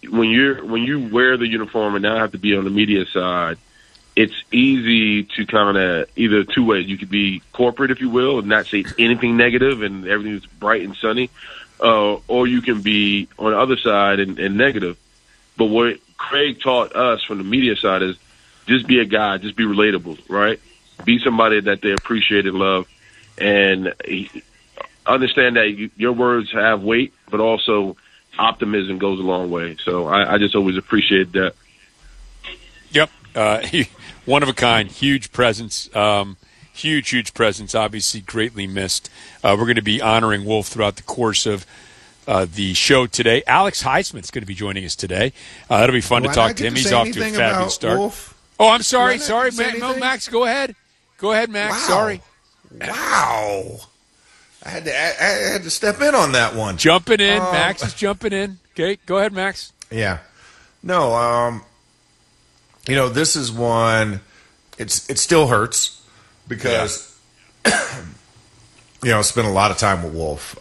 when you wear the uniform and now have to be on the media side, it's easy to kind of either two ways. You could be corporate, if you will, and not say anything negative and everything's bright and sunny, or you can be on the other side and negative. But what Craig taught us from the media side is just be a guy, just be relatable, right? Be somebody that they appreciate and love, and understand that your words have weight, but also optimism goes a long way. So I just always appreciate that. Yep. One of a kind, huge presence, huge presence, obviously greatly missed. We're going to be honoring Wolf throughout the course of the show today. Alex Highsmith's going to be joining us today. That'll be fun to talk to him. He's off to a fabulous start. Wolf? Oh, I'm sorry. No, Max, go ahead. Go ahead, Max. Wow. Sorry. Wow. I had to step in on that one. Jumping in. Max is jumping in. Okay, go ahead, Max. Yeah. No, this is one, it still hurts because, I spent a lot of time with Wolf.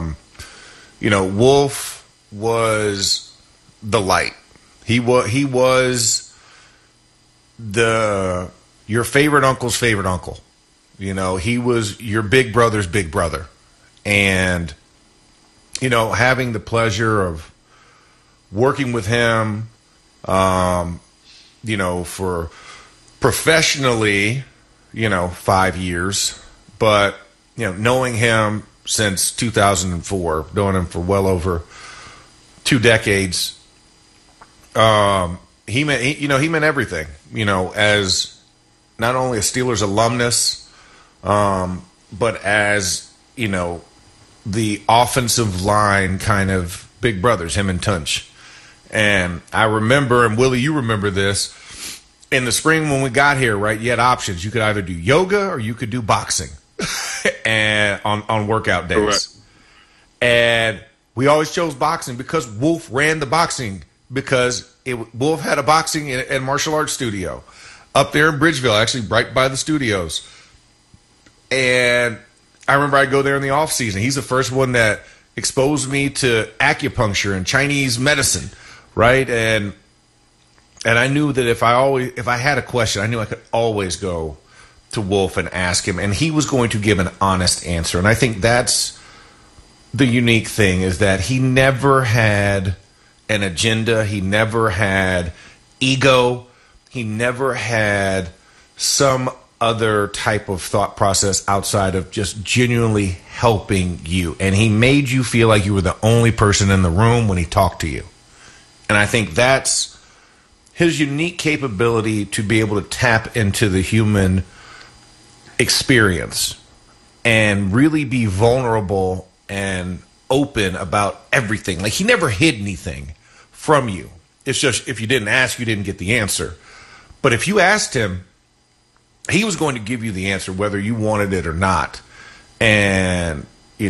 Wolf was the light. He was your favorite uncle's favorite uncle. He was your big brother's big brother. And, having the pleasure of working with him, for professionally, 5 years, but, knowing him since 2004, knowing him for well over 2 decades, he meant everything, as not only a Steelers alumnus, but as, the offensive line kind of big brothers, him and Tunch. And I remember, and Willie, you remember this, in the spring when we got here, right, you had options. You could either do yoga or you could do boxing and on workout days. Correct. And we always chose boxing because Wolf ran the boxing, because Wolf had a boxing and martial arts studio up there in Bridgeville, actually right by the studios. And I remember I'd go there in the off season. He's the first one that exposed me to acupuncture and Chinese medicine, right? And I knew that if I had a question, I knew I could always go to Wolf and ask him, and he was going to give an honest answer. And I think that's the unique thing, is that he never had an agenda. He never had ego. He never had some other type of thought process outside of just genuinely helping you. And he made you feel like you were the only person in the room when he talked to you. And I think that's his unique capability, to be able to tap into the human experience and really be vulnerable and open about everything. Like, he never hid anything from you. It's just, if you didn't ask, you didn't get the answer. But if you asked him, he was going to give you the answer whether you wanted it or not. And,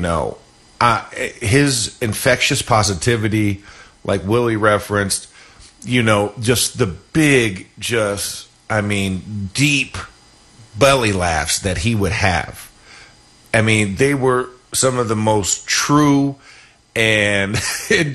his infectious positivity, like Willie referenced, just the big, deep belly laughs that he would have. I mean, they were some of the most true, and you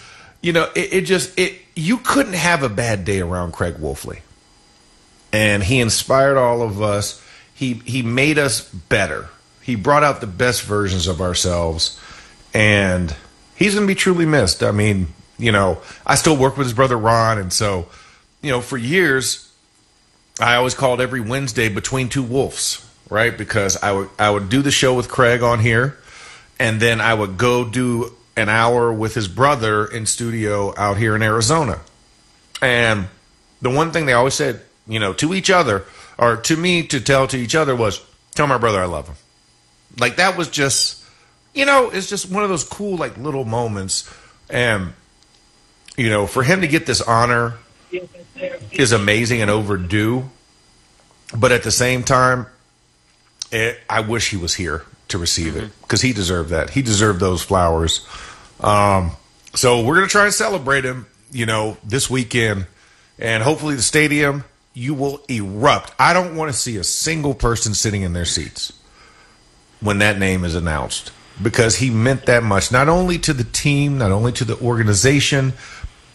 couldn't have a bad day around Craig Wolfley. And he inspired all of us. He made us better. He brought out the best versions of ourselves. And he's going to be truly missed. I mean, I still work with his brother Ron. And so, for years, I always called every Wednesday Between Two Wolves, right? Because I would do the show with Craig on here, and then I would go do an hour with his brother in studio out here in Arizona. And the one thing they always said, to each other, or to me to tell to each other, was, tell my brother I love him. Like, that was just, it's just one of those cool, like, little moments. And, for him to get this honor is amazing and overdue. But at the same time, I wish he was here to receive it, because he deserved that. He deserved those flowers. So we're going to try and celebrate him, this weekend. And hopefully the stadium, you will erupt. I don't want to see a single person sitting in their seats when that name is announced, because he meant that much, not only to the team, not only to the organization,